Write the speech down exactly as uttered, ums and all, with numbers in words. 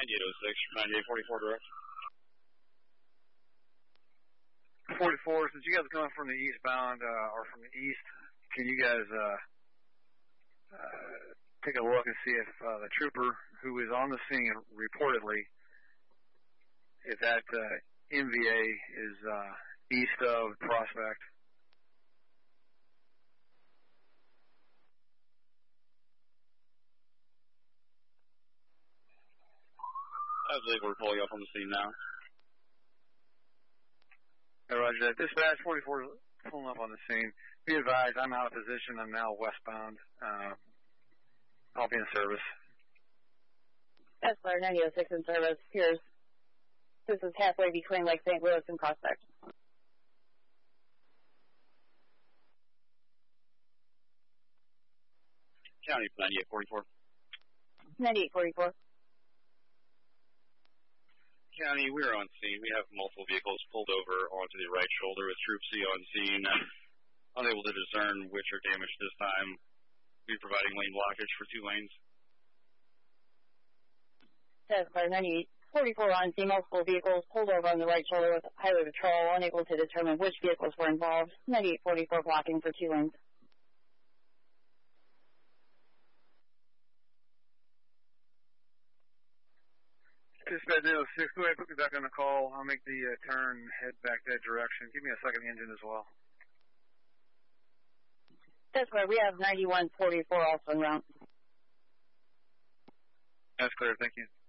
ninety-eight oh six, ninety-eight forty-four direct. forty-four, since you guys are coming from the eastbound, uh, or from the east, can you guys, uh, uh, take a look and see if, uh, the trooper who is on the scene reportedly, if that, uh, M V A is, uh, east of Prospect? I believe we're pulling up on the scene now. Hey, Roger that. Dispatch forty-four is pulling up on the scene. Be advised, I'm out of position. I'm now westbound. Uh, I'll be in service. Escalator ninety oh six in service. Here's, this is halfway between Lake Saint Louis and Prospect. County ninety-eight forty-four. ninety-eight forty-four. County, we're on scene. We have multiple vehicles pulled over onto the right shoulder with Troop C on scene. Unable to discern which are damaged this time. We're providing lane blockage for two lanes. Escalator ninety-eight forty-four on scene. Multiple vehicles pulled over on the right shoulder with highway patrol. Unable to determine which vehicles were involved. ninety-eight forty-four blocking for two lanes. Dispatch eight oh six, go ahead, put me back on the call. I'll make the uh, turn, head back that direction. Give me a second engine as well. That's where we have ninety-one forty-four also en route. That's clear, thank you.